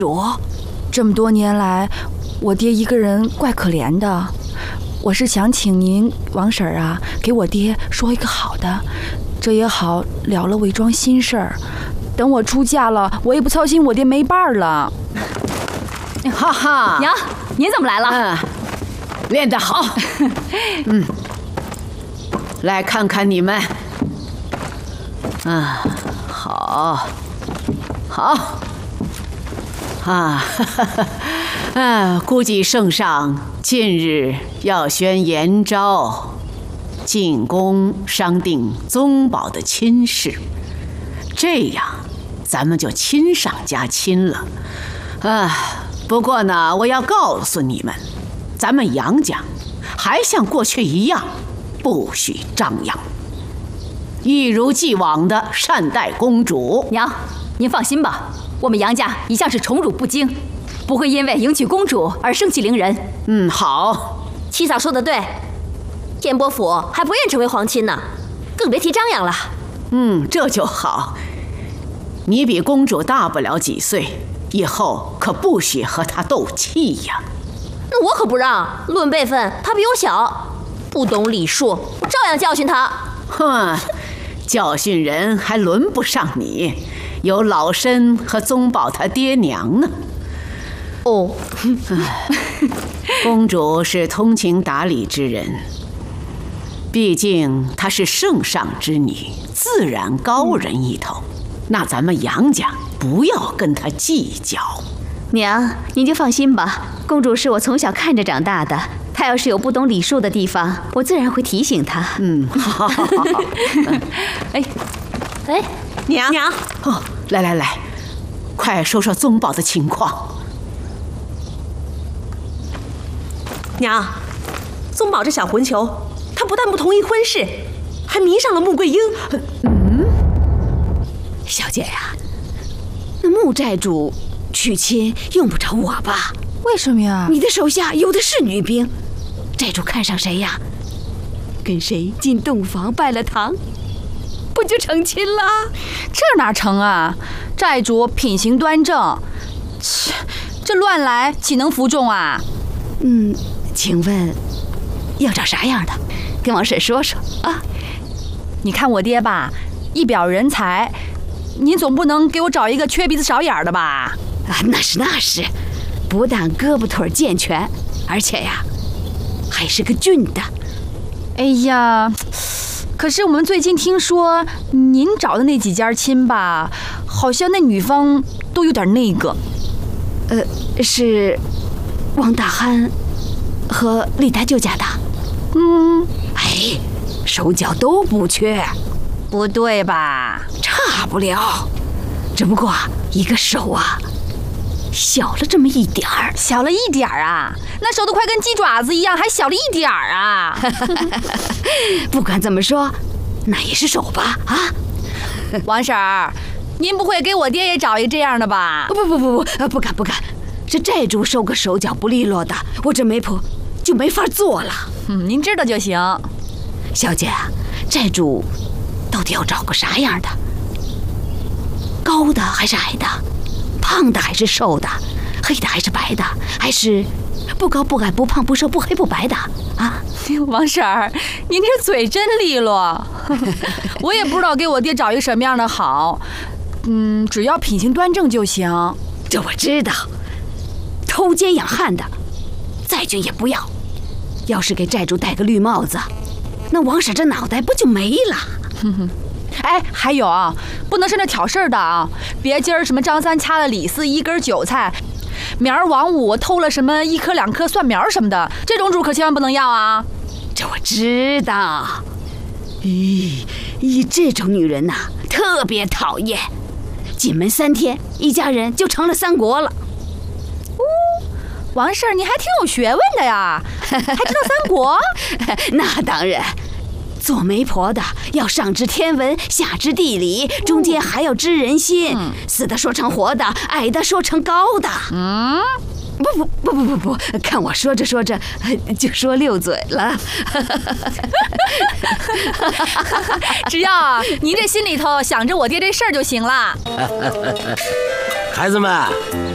主， 这么多年来，我爹一个人怪可怜的。我是想请您王婶啊，给我爹说一个好的，这也好了了伪装心事儿。等我出嫁了，我也不操心我爹没伴儿了。 哈哈， 娘，您怎么来了？ 练得好。来看看你们。好，估计圣上近日要宣延诏，进宫商定宗保的亲事，这样咱们就亲上加亲了。不过呢，我要告诉你们，咱们杨家还像过去一样，不许张扬，一如既往的善待公主。 娘，您放心吧，我们杨家一向是宠辱不惊，不会因为迎娶公主而生气凌人。 好。 七嫂说的对，燕伯府还不愿成为皇亲呢，更别提张扬了。 这就好。你比公主大不了几岁，以后可不许和她斗气呀。 那我可不让，论辈分他比我小，不懂礼数，我照样教训他。 教训人还轮不上你，有老身和宗保他爹娘呢。公主是通情达理之人，毕竟她是圣上之女，自然高人一头。那咱们杨家不要跟她计较。 娘，您就放心吧，公主是我从小看着长大的，她要是有不懂礼数的地方，我自然会提醒她。 好。 娘， 来，快说说宗保的情况。 娘，宗保这小混球，他不但不同意婚事，还迷上了穆桂英。 小姐呀， 那穆寨主娶亲用不着我吧？ 为什么呀？ 你的手下有的是女兵，寨主看上谁呀？跟谁进洞房拜了堂，不就成亲了？ 这哪成啊？寨主品行端正，这乱来岂能服众啊？ 请问要找啥样的？跟王婶说说啊。 你看我爹吧，一表人才，您总不能给我找一个缺鼻子少眼的吧？ 那是，不但胳膊腿健全，而且呀，还是个俊的。 哎呀，可是我们最近听说您找的那几家亲吧，好像那女方都有点那个。 是王大憨和李大舅家的。手脚都不缺。 不对吧？ 差不了，只不过一个手啊小了这么一点儿。 小了一点儿啊？那手都快跟鸡爪子一样，还小了一点儿啊？ 不管怎么说，那也是手吧？ 王婶儿，您不会给我爹也找一个这样的吧？ 不敢。这寨主收个手脚不利落的，我这媒婆就没法做了。 您知道就行。 小姐，寨主到底要找个啥样的？高的还是矮的？胖的还是瘦的？黑的还是白的？还是不高不矮不胖不瘦不黑不白的啊？ 王婶儿，您这嘴真利落。我也不知道给我爹找一个什么样的好，只要品行端正就行。 这我知道，偷奸养汉的再俊也不要。要是给寨主戴个绿帽子，那王婶这脑袋不就没了？ 还有啊，不能是那挑事儿的啊！别今儿什么张三掐了李四一根韭菜，明儿王五偷了什么1颗2颗蒜苗什么的，这种主可千万不能要啊！ 这我知道。这种女人呐，特别讨厌。进门3天，一家人就成了3国了。 王婶儿，你还挺有学问的呀，还知道3国？ 那当然。做媒婆的要上知天文，下知地理，中间还要知人心，死的说成活的，矮的说成高的。不，看我说着说着就说溜嘴了。 只要您这心里头想着我爹这事儿就行了。 孩子们，